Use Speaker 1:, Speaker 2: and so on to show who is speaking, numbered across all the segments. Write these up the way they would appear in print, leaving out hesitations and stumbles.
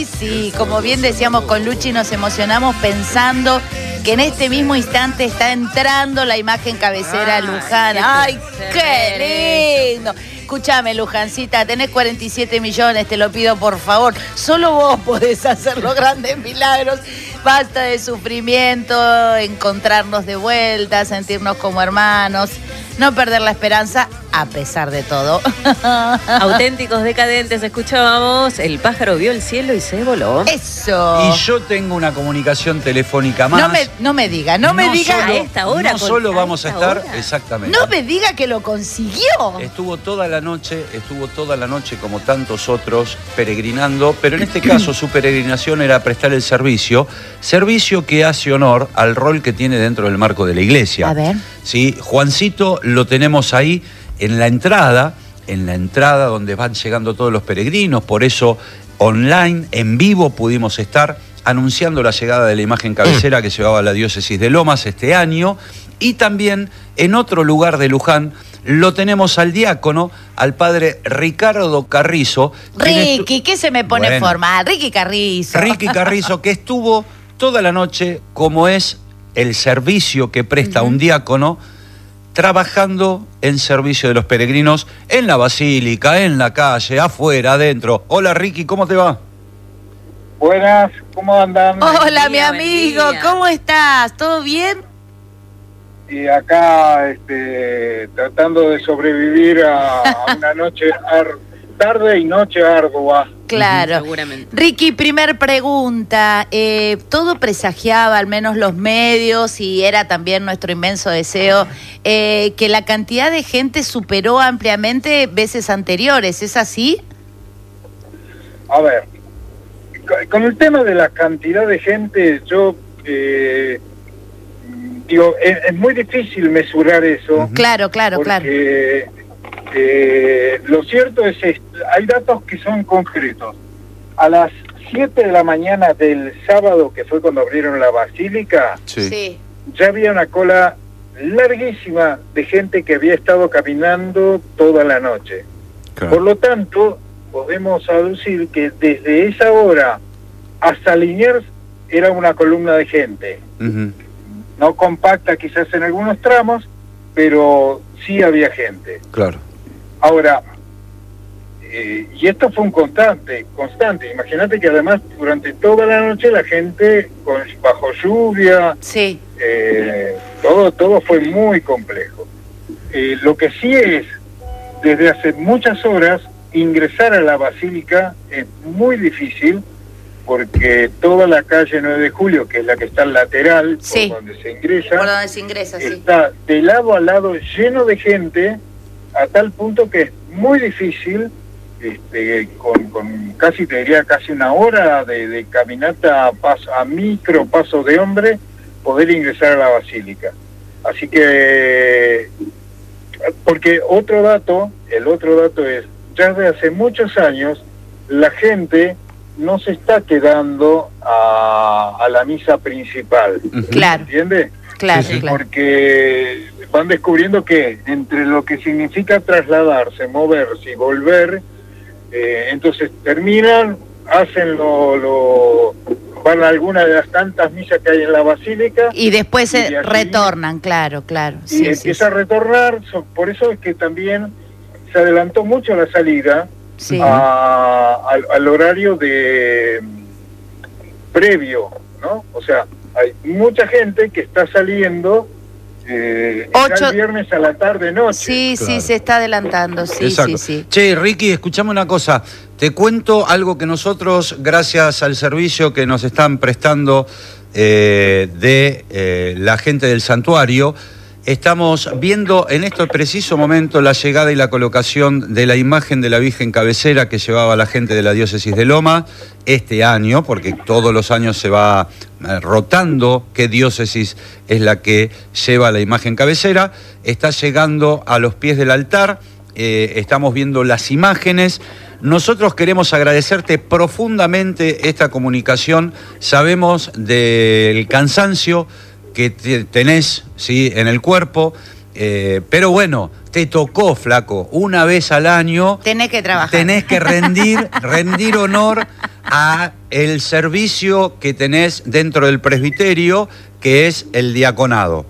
Speaker 1: Sí, como bien decíamos con Luchi, nos emocionamos pensando que en este mismo instante está entrando la imagen cabecera a Luján. ¡Ay, qué lindo! Escúchame, Lujancita, tenés 47 millones, te lo pido por favor. Solo vos podés hacer los grandes milagros. Basta de sufrimiento, encontrarnos de vuelta, sentirnos como hermanos, no perder la esperanza a pesar de todo.
Speaker 2: Auténticos decadentes, escuchábamos, el pájaro vio el cielo y se voló.
Speaker 1: Eso.
Speaker 3: Y yo tengo una comunicación telefónica más.
Speaker 1: No me diga
Speaker 2: a esta hora.
Speaker 3: No solo vamos a estar, exactamente.
Speaker 1: No me diga que lo consiguió.
Speaker 3: Estuvo toda la noche como tantos otros peregrinando, pero en este caso su peregrinación era prestar el servicio que hace honor al rol que tiene dentro del marco de la iglesia.
Speaker 1: A ver.
Speaker 3: Sí, Juancito lo tenemos ahí en la entrada donde van llegando todos los peregrinos, por eso online, en vivo, pudimos estar anunciando la llegada de la imagen cabecera que llevaba a la diócesis de Lomas este año, y también en otro lugar de Luján lo tenemos al diácono, al padre Ricardo Carrizo.
Speaker 1: Ricky, ¿qué se me pone formal? Ricky Carrizo,
Speaker 3: que estuvo toda la noche, como es el servicio que presta un diácono, trabajando en servicio de los peregrinos en la basílica, en la calle, afuera, adentro. Hola Ricky, ¿cómo te va?
Speaker 4: Buenas, ¿cómo andan?
Speaker 1: Hola mi amigo, ¿cómo estás? ¿Todo bien?
Speaker 4: Y acá tratando de sobrevivir a una noche tarde y noche ardua.
Speaker 1: Claro.
Speaker 2: Seguramente.
Speaker 1: Ricky, primer pregunta. Todo presagiaba, al menos los medios, y era también nuestro inmenso deseo, que la cantidad de gente superó ampliamente veces anteriores. ¿Es así?
Speaker 4: A ver, con el tema de la cantidad de gente, yo digo, es muy difícil mesurar eso.
Speaker 1: Claro.
Speaker 4: Porque lo cierto es esto, hay datos que son concretos. A las 7 de la mañana del sábado, que fue cuando abrieron la basílica,
Speaker 1: Sí.
Speaker 4: ya había una cola larguísima de gente que había estado caminando toda la noche.
Speaker 3: Claro.
Speaker 4: Por lo tanto, podemos aducir que desde esa hora hasta Liniers era una columna de gente. No compacta quizás en algunos tramos, pero sí había gente.
Speaker 3: Claro.
Speaker 4: Ahora, y esto fue un constante. Imagínate que además durante toda la noche la gente bajo lluvia,
Speaker 1: Sí.
Speaker 4: todo fue muy complejo. Lo que sí es, desde hace muchas horas, ingresar a la basílica es muy difícil, porque toda la calle 9 de Julio, que es la que está al lateral,
Speaker 1: Sí.
Speaker 4: por donde se ingresa,
Speaker 1: Por donde se ingresa, sí.
Speaker 4: está de lado a lado lleno de gente, a tal punto que es muy difícil, con casi, te diría, casi una hora de caminata a micro paso de hombre, poder ingresar a la basílica. Así que, porque el otro dato es, ya desde hace muchos años, la gente no se está quedando a la misa principal.
Speaker 1: Claro.
Speaker 4: ¿Entiende?
Speaker 1: Claro.
Speaker 4: Porque van descubriendo que entre lo que significa trasladarse, moverse y volver, entonces terminan, hacen van a alguna de las tantas misas que hay en la basílica.
Speaker 1: Y después
Speaker 4: y de
Speaker 1: se
Speaker 4: aquí,
Speaker 1: retornan, claro.
Speaker 4: Y
Speaker 1: Sí,
Speaker 4: empieza a retornar, por eso es que también se adelantó mucho la salida
Speaker 1: Sí.
Speaker 4: al horario previo, ¿no? O sea, hay mucha gente que está saliendo ya el viernes a la tarde-noche.
Speaker 1: Sí,
Speaker 3: Claro.
Speaker 1: sí, se está adelantando, sí.
Speaker 3: Che, Ricky, escuchame una cosa. Te cuento algo que nosotros, gracias al servicio que nos están prestando de la gente del santuario, estamos viendo en este preciso momento la llegada y la colocación de la imagen de la Virgen Cabecera que llevaba la gente de la diócesis de Lomas este año, porque todos los años se va rotando qué diócesis es la que lleva la imagen cabecera. Está llegando a los pies del altar, estamos viendo las imágenes. Nosotros queremos agradecerte profundamente esta comunicación. Sabemos del cansancio que tenés, ¿sí?, en el cuerpo, pero bueno, te tocó, flaco, una vez al año.
Speaker 1: Tenés que trabajar.
Speaker 3: Tenés que rendir honor a el servicio que tenés dentro del presbiterio, que es el diaconado.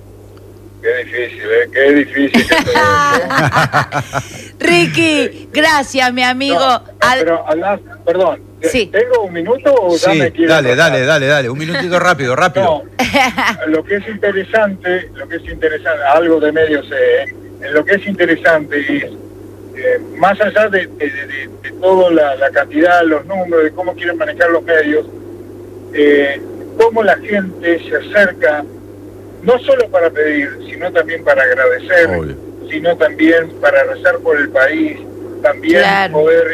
Speaker 4: Qué difícil.
Speaker 1: Ricky, gracias, mi amigo.
Speaker 4: Pero, perdón,
Speaker 1: Sí.
Speaker 4: ¿tengo un minuto o ya
Speaker 3: Sí,
Speaker 4: me quiero
Speaker 3: dale, un minutito rápido.
Speaker 4: No, lo que es interesante, algo de medio sé, lo que es interesante es, más allá de toda la cantidad, los números, de cómo quieren manejar los medios, cómo la gente se acerca, no solo para pedir, sino también para agradecer,
Speaker 3: Obvio.
Speaker 4: sino también para rezar por el país, también
Speaker 1: Claro.
Speaker 4: poder...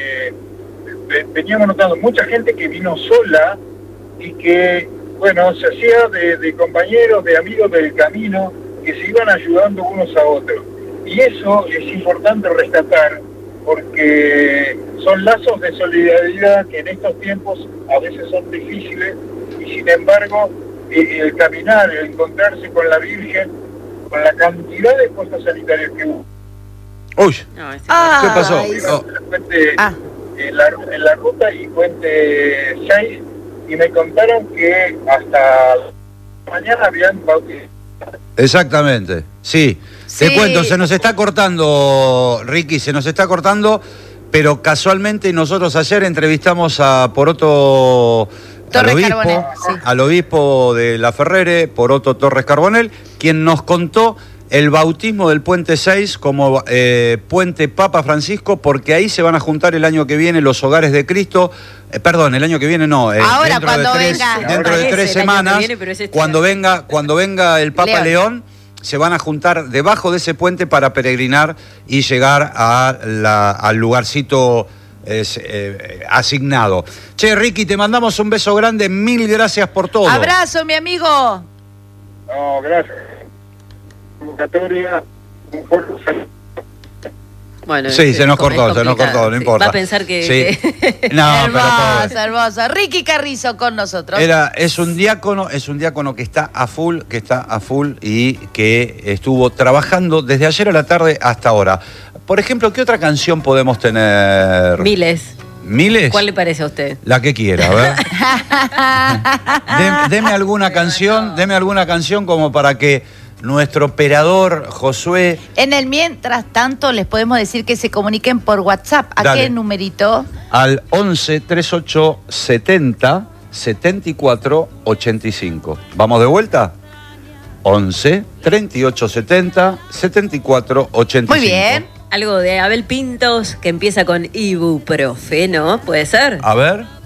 Speaker 4: veníamos notando mucha gente que vino sola y que, bueno, se hacía de compañeros, de amigos del camino, que se iban ayudando unos a otros. Y eso es importante rescatar, porque son lazos de solidaridad que en estos tiempos a veces son difíciles, y sin embargo, el caminar, el encontrarse con la Virgen, con la cantidad de puestos sanitarios que hubo.
Speaker 3: Uy,
Speaker 2: No, es
Speaker 1: Ah,
Speaker 3: ¿qué pasó?
Speaker 1: ay,
Speaker 3: Oh.
Speaker 4: En la ruta y Puente 6, y me contaron que hasta mañana habían bautizado.
Speaker 3: Exactamente, sí.
Speaker 1: Sí.
Speaker 3: Te cuento, se nos está cortando, Ricky, pero casualmente nosotros ayer entrevistamos a Poroto,
Speaker 1: Torres Carbonell, sí.
Speaker 3: al obispo de La Ferrere, Poroto Torres Carbonell, quien nos contó el bautismo del Puente 6 como Puente Papa Francisco, porque ahí se van a juntar el año que viene los hogares de Cristo. Perdón, el año que viene no.
Speaker 1: Ahora,
Speaker 3: dentro
Speaker 1: cuando
Speaker 3: de tres,
Speaker 1: venga.
Speaker 3: dentro de
Speaker 2: Ahora
Speaker 3: 3
Speaker 2: es el año que
Speaker 3: semanas,
Speaker 2: viene, pero es este
Speaker 3: cuando
Speaker 2: año.
Speaker 3: venga el Papa León, se van a juntar debajo de ese puente para peregrinar y llegar al lugarcito asignado. Che, Ricky, te mandamos un beso grande, 1000 gracias por todo.
Speaker 1: Abrazo, mi amigo.
Speaker 4: No, gracias. Convocatoria, un fuerte saludo.
Speaker 2: Bueno,
Speaker 3: Sí, se nos
Speaker 2: es
Speaker 3: cortó,
Speaker 2: complicado,
Speaker 3: no
Speaker 2: sí.
Speaker 3: importa.
Speaker 2: Va a pensar que...
Speaker 3: Sí. No, pero
Speaker 1: Hermoso,
Speaker 3: pobre.
Speaker 1: hermoso. Ricky Carrizo con nosotros.
Speaker 3: Es un diácono que está a full, y que estuvo trabajando desde ayer a la tarde hasta ahora. Por ejemplo, ¿qué otra canción podemos tener?
Speaker 2: Miles.
Speaker 3: ¿Miles?
Speaker 2: ¿Cuál le parece a usted?
Speaker 3: La que quiera, a ver. Deme alguna canción como para que nuestro operador Josué...
Speaker 1: En el mientras tanto, les podemos decir que se comuniquen por WhatsApp. ¿A
Speaker 3: Dale.
Speaker 1: qué numerito?
Speaker 3: Al 11 38 70 74 85. ¿Vamos de vuelta? 11 38 70 74 85.
Speaker 1: Muy bien.
Speaker 2: Algo de Abel Pintos que empieza con ibuprofeno, ¿puede ser?
Speaker 3: A ver.